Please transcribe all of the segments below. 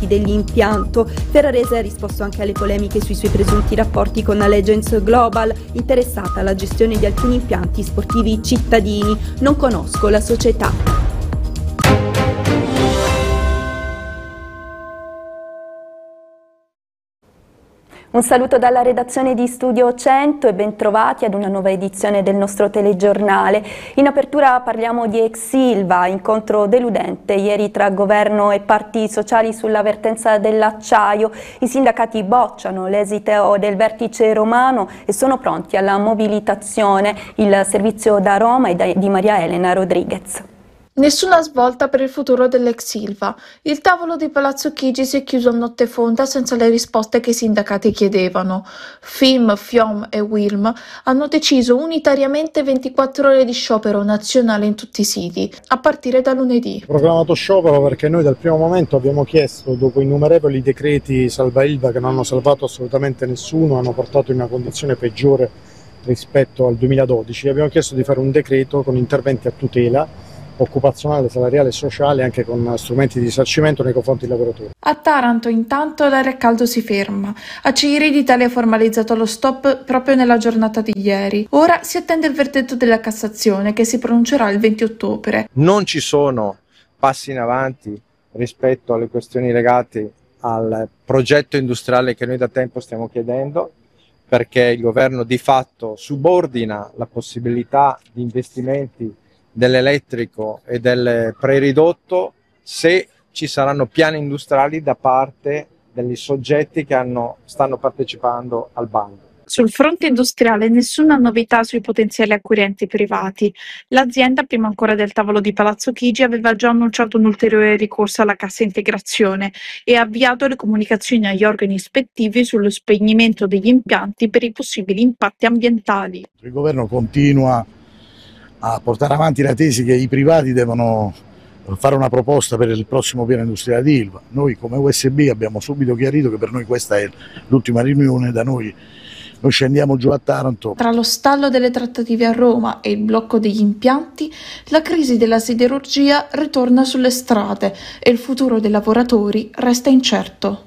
impiegati dell'impianto. Ferrarese ha risposto anche alle polemiche sui suoi presunti rapporti con Allegiance Global, interessata alla gestione di alcuni impianti sportivi cittadini. Non conosco la società. Un saluto dalla redazione di Studio 100 e bentrovati ad una nuova edizione del nostro telegiornale. In apertura parliamo di ex Ilva, incontro deludente ieri tra governo e parti sociali sulla vertenza dell'acciaio. I sindacati bocciano l'esito del vertice romano e sono pronti alla mobilitazione. Il servizio da Roma è di Maria Elena Rodriguez. Nessuna svolta per il futuro dell'ex Ilva. Il tavolo di Palazzo Chigi si è chiuso a notte fonda senza le risposte che i sindacati chiedevano. FIM, FIOM e WILM hanno deciso unitariamente 24 ore di sciopero nazionale in tutti i siti, a partire da lunedì. Proclamato sciopero perché noi dal primo momento abbiamo chiesto, dopo innumerevoli decreti salva Ilva che non hanno salvato assolutamente nessuno, hanno portato in una condizione peggiore rispetto al 2012, abbiamo chiesto di fare un decreto con interventi a tutela occupazionale, salariale e sociale, anche con strumenti di risarcimento nei confronti dei lavoratori. A Taranto intanto l'aria a caldo si ferma. Acciaierie d'Italia ha formalizzato lo stop proprio nella giornata di ieri. Ora si attende il verdetto della Cassazione che si pronuncerà il 20 ottobre. Non ci sono passi in avanti rispetto alle questioni legate al progetto industriale che noi da tempo stiamo chiedendo, perché il governo di fatto subordina la possibilità di investimenti dell'elettrico e del preridotto se ci saranno piani industriali da parte degli soggetti che stanno partecipando al bando. Sul fronte industriale nessuna novità sui potenziali acquirenti privati. L'azienda, prima ancora del tavolo di Palazzo Chigi, aveva già annunciato un ulteriore ricorso alla cassa integrazione e ha avviato le comunicazioni agli organi ispettivi sullo spegnimento degli impianti per i possibili impatti ambientali. Il governo continua a portare avanti la tesi che i privati devono fare una proposta per il prossimo piano industriale di Ilva. Noi come USB abbiamo subito chiarito che per noi questa è l'ultima riunione, da noi scendiamo giù a Taranto. Tra lo stallo delle trattative a Roma e il blocco degli impianti, la crisi della siderurgia ritorna sulle strade e il futuro dei lavoratori resta incerto.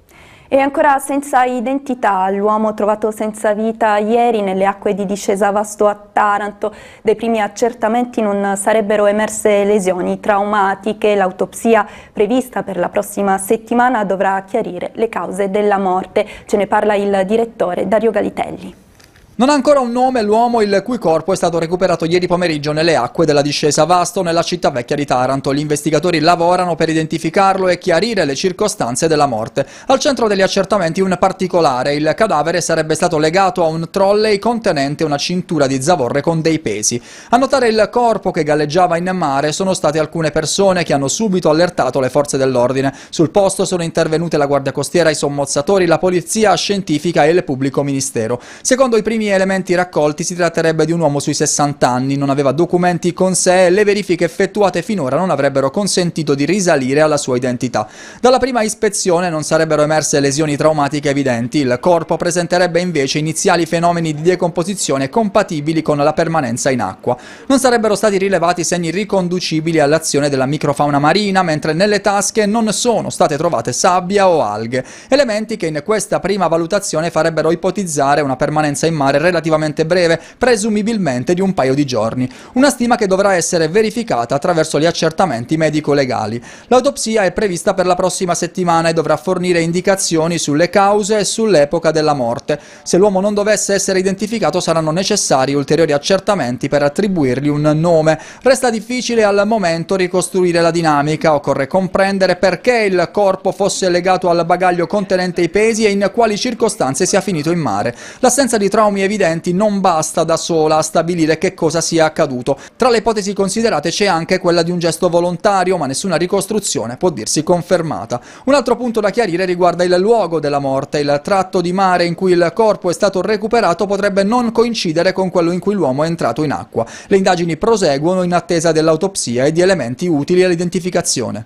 E ancora senza identità l'uomo trovato senza vita ieri nelle acque di discesa Vasto a Taranto. Dai primi accertamenti non sarebbero emerse lesioni traumatiche. L'autopsia prevista per la prossima settimana dovrà chiarire le cause della morte. Ce ne parla il direttore Dario Galitelli. Non ha ancora un nome l'uomo il cui corpo è stato recuperato ieri pomeriggio nelle acque della discesa Vasto nella città vecchia di Taranto. Gli investigatori lavorano per identificarlo e chiarire le circostanze della morte. Al centro degli accertamenti un particolare: il cadavere sarebbe stato legato a un trolley contenente una cintura di zavorre con dei pesi. A notare il corpo che galleggiava in mare sono state alcune persone che hanno subito allertato le forze dell'ordine. Sul posto sono intervenute la Guardia Costiera, i sommozzatori, la polizia scientifica e il pubblico ministero. Secondo i primi elementi raccolti si tratterebbe di un uomo sui 60 anni, non aveva documenti con sé e le verifiche effettuate finora non avrebbero consentito di risalire alla sua identità. Dalla prima ispezione non sarebbero emerse lesioni traumatiche evidenti, il corpo presenterebbe invece iniziali fenomeni di decomposizione compatibili con la permanenza in acqua. Non sarebbero stati rilevati segni riconducibili all'azione della microfauna marina, mentre nelle tasche non sono state trovate sabbia o alghe, elementi che in questa prima valutazione farebbero ipotizzare una permanenza in mare relativamente breve, presumibilmente di un paio di giorni. Una stima che dovrà essere verificata attraverso gli accertamenti medico-legali. L'autopsia è prevista per la prossima settimana e dovrà fornire indicazioni sulle cause e sull'epoca della morte. Se l'uomo non dovesse essere identificato saranno necessari ulteriori accertamenti per attribuirgli un nome. Resta difficile al momento ricostruire la dinamica, occorre comprendere perché il corpo fosse legato al bagaglio contenente i pesi e in quali circostanze sia finito in mare. L'assenza di traumi evidenti non basta da sola a stabilire che cosa sia accaduto. Tra le ipotesi considerate c'è anche quella di un gesto volontario, ma nessuna ricostruzione può dirsi confermata. Un altro punto da chiarire riguarda il luogo della morte. Il tratto di mare in cui il corpo è stato recuperato potrebbe non coincidere con quello in cui l'uomo è entrato in acqua. Le indagini proseguono in attesa dell'autopsia e di elementi utili all'identificazione.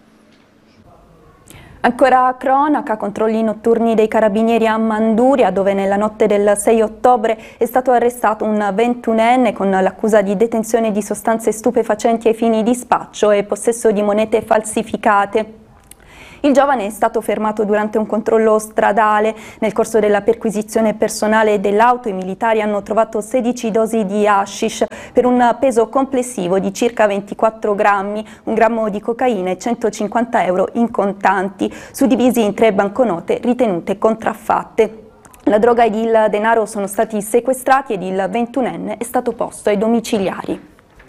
Ancora cronaca, controlli notturni dei carabinieri a Manduria, dove nella notte del 6 ottobre è stato arrestato un 21enne con l'accusa di detenzione di sostanze stupefacenti ai fini di spaccio e possesso di monete falsificate. Il giovane è stato fermato durante un controllo stradale. Nel corso della perquisizione personale dell'auto i militari hanno trovato 16 dosi di hashish per un peso complessivo di circa 24 grammi, 1 grammo di cocaina e 150 euro in contanti, suddivisi in 3 banconote ritenute contraffatte. La droga ed il denaro sono stati sequestrati ed il 21enne è stato posto ai domiciliari.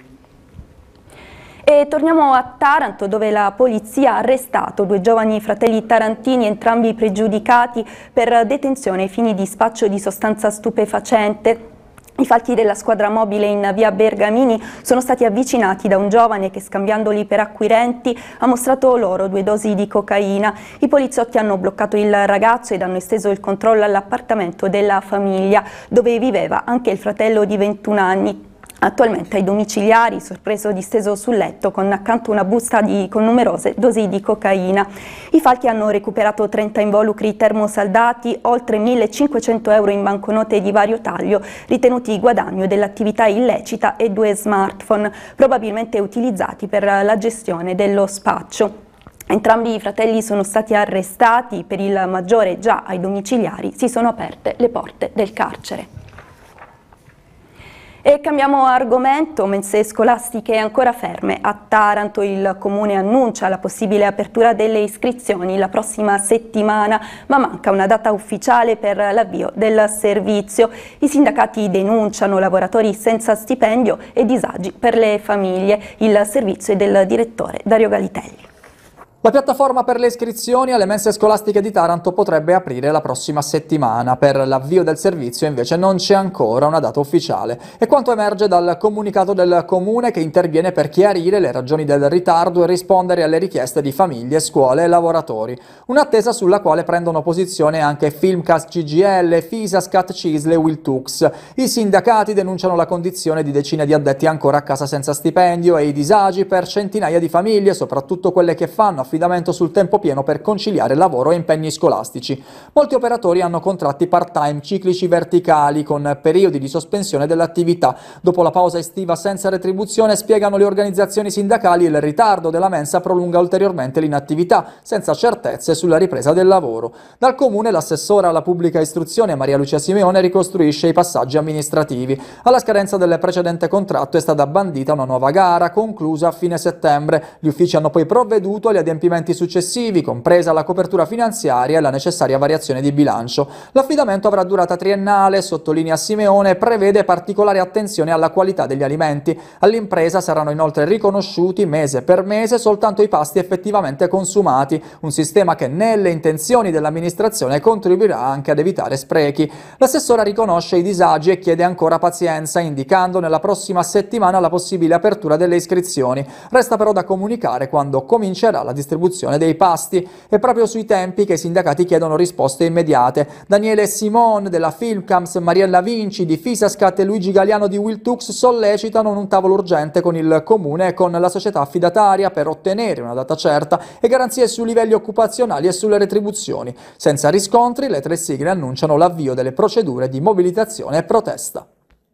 E torniamo a Taranto, dove la polizia ha arrestato 2 giovani fratelli tarantini, entrambi pregiudicati per detenzione ai fini di spaccio di sostanza stupefacente. I falchi della squadra mobile in via Bergamini sono stati avvicinati da un giovane che, scambiandoli per acquirenti, ha mostrato loro 2 dosi di cocaina. I poliziotti hanno bloccato il ragazzo ed hanno esteso il controllo all'appartamento della famiglia, dove viveva anche il fratello di 21 anni. Attualmente ai domiciliari, sorpreso disteso sul letto con accanto una busta con numerose dosi di cocaina. I falchi hanno recuperato 30 involucri termosaldati, oltre 1.500 euro in banconote di vario taglio, ritenuti guadagno dell'attività illecita, e 2 smartphone, probabilmente utilizzati per la gestione dello spaccio. Entrambi i fratelli sono stati arrestati. Per il maggiore, già ai domiciliari, si sono aperte le porte del carcere. E cambiamo argomento. Mense scolastiche ancora ferme a Taranto. Il comune annuncia la possibile apertura delle iscrizioni la prossima settimana, ma manca una data ufficiale per l'avvio del servizio. I sindacati denunciano lavoratori senza stipendio e disagi per le famiglie. Il servizio è del direttore Dario Galitelli. La piattaforma per le iscrizioni alle mense scolastiche di Taranto potrebbe aprire la prossima settimana. Per l'avvio del servizio invece non c'è ancora una data ufficiale. È quanto emerge dal comunicato del Comune, che interviene per chiarire le ragioni del ritardo e rispondere alle richieste di famiglie, scuole e lavoratori. Un'attesa sulla quale prendono posizione anche Filmcast CGL, Fisascat, Cisle e Wiltux. I sindacati denunciano la condizione di decine di addetti ancora a casa senza stipendio e i disagi per centinaia di famiglie, soprattutto quelle che fanno affidamento sul tempo pieno per conciliare lavoro e impegni scolastici. Molti operatori hanno contratti part-time ciclici verticali con periodi di sospensione dell'attività. Dopo la pausa estiva senza retribuzione, spiegano le organizzazioni sindacali, il ritardo della mensa prolunga ulteriormente l'inattività, senza certezze sulla ripresa del lavoro. Dal Comune l'assessora alla pubblica istruzione Maria Lucia Simeone ricostruisce i passaggi amministrativi. Alla scadenza del precedente contratto è stata bandita una nuova gara, conclusa a fine settembre. Gli uffici hanno poi provveduto agli adempimenti successivi, compresa la copertura finanziaria e la necessaria variazione di bilancio. L'affidamento avrà durata triennale, sottolinea Simeone, e prevede particolare attenzione alla qualità degli alimenti. All'impresa saranno inoltre riconosciuti mese per mese soltanto i pasti effettivamente consumati, un sistema che nelle intenzioni dell'amministrazione contribuirà anche ad evitare sprechi. L'assessora riconosce i disagi e chiede ancora pazienza, indicando nella prossima settimana la possibile apertura delle iscrizioni. Resta però da comunicare quando comincerà la distribuzione dei pasti. È proprio sui tempi che i sindacati chiedono risposte immediate. Daniele Simon della Filmcams, Mariella Vinci di Fisascat e Luigi Galiano di Wiltux sollecitano un tavolo urgente con il Comune e con la società affidataria per ottenere una data certa e garanzie sui livelli occupazionali e sulle retribuzioni. Senza riscontri, le 3 sigle annunciano l'avvio delle procedure di mobilitazione e protesta.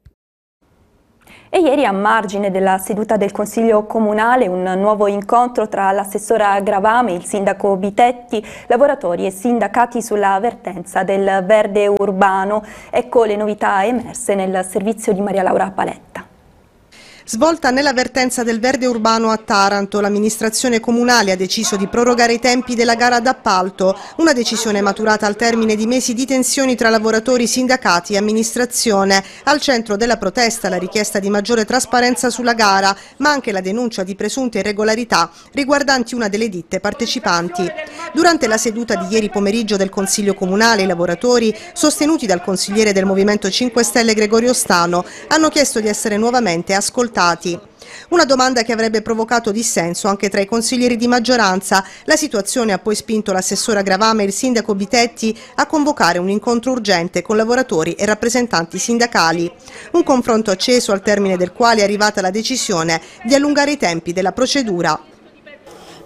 E ieri, a margine della seduta del Consiglio Comunale, un nuovo incontro tra l'assessora Gravame e il sindaco Bitetti, lavoratori e sindacati sulla vertenza del verde urbano. Ecco le novità emerse nel servizio di Maria Laura Paletta. Svolta nella vertenza del verde urbano a Taranto, l'amministrazione comunale ha deciso di prorogare i tempi della gara d'appalto, una decisione maturata al termine di mesi di tensioni tra lavoratori, sindacati e amministrazione. Al centro della protesta la richiesta di maggiore trasparenza sulla gara, ma anche la denuncia di presunte irregolarità riguardanti una delle ditte partecipanti. Durante la seduta di ieri pomeriggio del Consiglio Comunale, i lavoratori, sostenuti dal consigliere del Movimento 5 Stelle Gregorio Stano, hanno chiesto di essere nuovamente ascoltati. Una domanda che avrebbe provocato dissenso anche tra i consiglieri di maggioranza. La situazione ha poi spinto l'assessora Gravame e il sindaco Bitetti a convocare un incontro urgente con lavoratori e rappresentanti sindacali. Un confronto acceso al termine del quale è arrivata la decisione di allungare i tempi della procedura.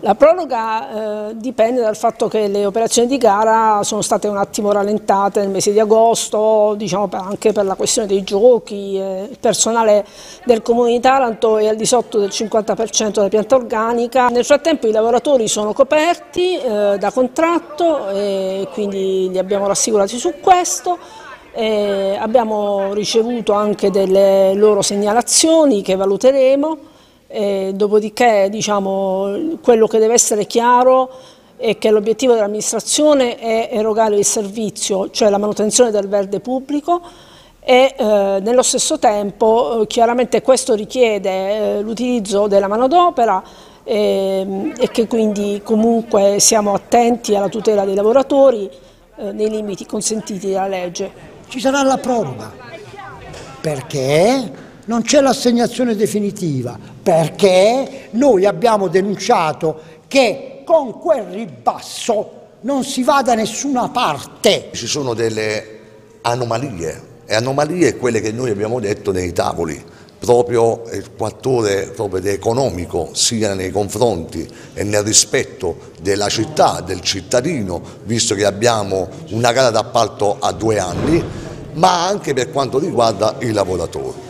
La proroga dipende dal fatto che le operazioni di gara sono state un attimo rallentate nel mese di agosto, diciamo anche per la questione dei giochi. Il personale del Comune di Taranto è al di sotto del 50% della pianta organica. Nel frattempo i lavoratori sono coperti da contratto e quindi li abbiamo rassicurati su questo. Abbiamo ricevuto anche delle loro segnalazioni che valuteremo. Dopodiché diciamo, quello che deve essere chiaro è che l'obiettivo dell'amministrazione è erogare il servizio, cioè la manutenzione del verde pubblico e nello stesso tempo chiaramente questo richiede l'utilizzo della manodopera e che quindi comunque siamo attenti alla tutela dei lavoratori nei limiti consentiti dalla legge. Ci sarà la proroga perché non c'è l'assegnazione definitiva, perché noi abbiamo denunciato che con quel ribasso non si va da nessuna parte. Ci sono delle anomalie quelle che noi abbiamo detto nei tavoli, proprio il fattore economico sia nei confronti e nel rispetto della città, del cittadino, visto che abbiamo una gara d'appalto a 2 anni, ma anche per quanto riguarda i lavoratori.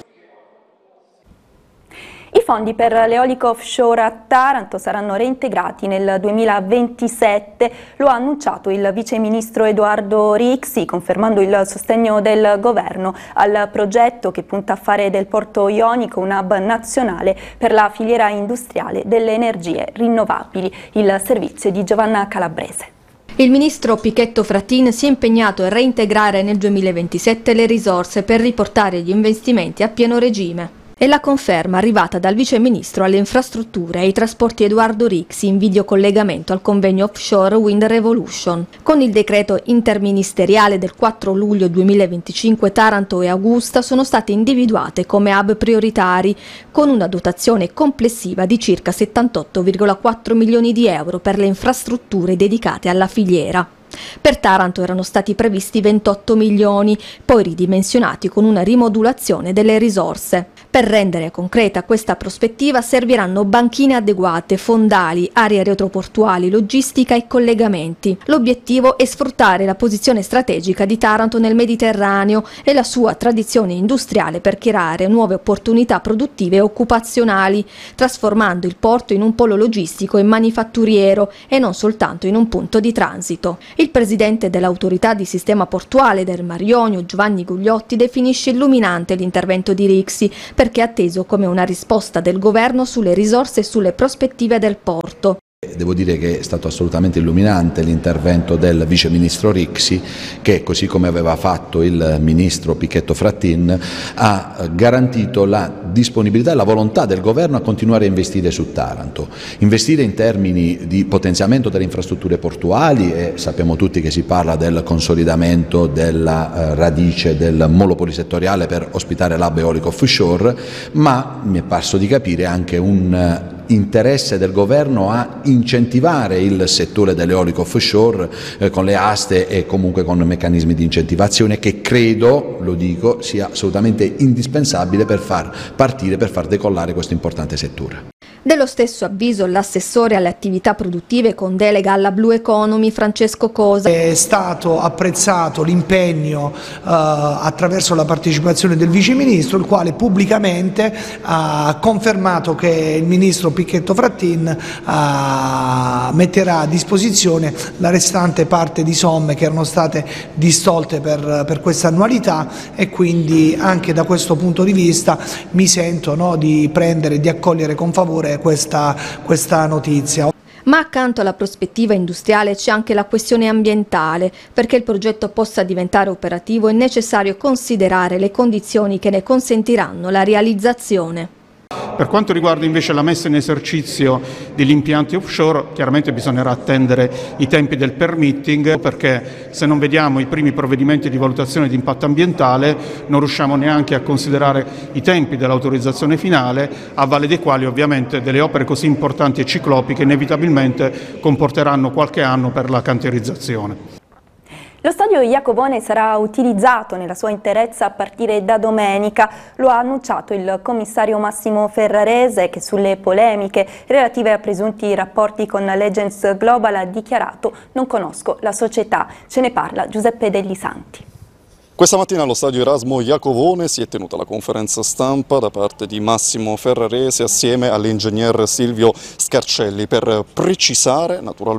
I fondi per l'eolico offshore a Taranto saranno reintegrati nel 2027, lo ha annunciato il vice ministro Edoardo Rixi, confermando il sostegno del governo al progetto che punta a fare del porto ionico un hub nazionale per la filiera industriale delle energie rinnovabili. Il servizio di Giovanna Calabrese. Il ministro Pichetto Frattin si è impegnato a reintegrare nel 2027 le risorse per riportare gli investimenti a pieno regime. È la conferma arrivata dal vice ministro alle infrastrutture e ai trasporti Edoardo Rixi in videocollegamento al convegno offshore Wind Revolution. Con il decreto interministeriale del 4 luglio 2025 Taranto e Augusta sono state individuate come hub prioritari, con una dotazione complessiva di circa 78,4 milioni di euro per le infrastrutture dedicate alla filiera. Per Taranto erano stati previsti 28 milioni, poi ridimensionati con una rimodulazione delle risorse. Per rendere concreta questa prospettiva serviranno banchine adeguate, fondali, aree aeroportuali, logistica e collegamenti. L'obiettivo è sfruttare la posizione strategica di Taranto nel Mediterraneo e la sua tradizione industriale per creare nuove opportunità produttive e occupazionali, trasformando il porto in un polo logistico e manifatturiero e non soltanto in un punto di transito. Il presidente dell'autorità di sistema portuale del Mar Ionio, Giovanni Gugliotti, definisce illuminante l'intervento di Rixi perché è atteso come una risposta del governo sulle risorse e sulle prospettive del porto. Devo dire che è stato assolutamente illuminante l'intervento del vice ministro Rixi che, così come aveva fatto il ministro Pichetto Frattin, ha garantito la disponibilità e la volontà del governo a continuare a investire su Taranto. Investire in termini di potenziamento delle infrastrutture portuali, e sappiamo tutti che si parla del consolidamento della radice del molo polisettoriale per ospitare l'hub eolico offshore, ma mi è parso di capire anche un interesse del governo a incentivare il settore dell'eolico offshore con le aste e comunque con meccanismi di incentivazione che credo, lo dico, sia assolutamente indispensabile per far partire, per far decollare questo importante settore. Dello stesso avviso l'assessore alle attività produttive con delega alla Blue Economy Francesco Cosa. È stato apprezzato l'impegno attraverso la partecipazione del Vice Ministro, il quale pubblicamente ha confermato che il Ministro Pichetto Frattin metterà a disposizione la restante parte di somme che erano state distolte per questa annualità, e quindi anche da questo punto di vista mi sento di prendere e di accogliere con favore questa notizia. Ma accanto alla prospettiva industriale c'è anche la questione ambientale. Perché il progetto possa diventare operativo è necessario considerare le condizioni che ne consentiranno la realizzazione. Per quanto riguarda invece la messa in esercizio degli impianti offshore, chiaramente bisognerà attendere i tempi del permitting, perché se non vediamo i primi provvedimenti di valutazione di impatto ambientale non riusciamo neanche a considerare i tempi dell'autorizzazione finale, a valle dei quali ovviamente delle opere così importanti e ciclopiche inevitabilmente comporteranno qualche anno per la cantierizzazione. Lo stadio Iacovone sarà utilizzato nella sua interezza a partire da domenica, lo ha annunciato il commissario Massimo Ferrarese, che sulle polemiche relative a presunti rapporti con Legends Global ha dichiarato: non conosco la società. Ce ne parla Giuseppe Degli Santi. Questa mattina allo stadio Erasmo Iacovone si è tenuta la conferenza stampa da parte di Massimo Ferrarese assieme all'ingegner Silvio Scarcelli per precisare naturalmente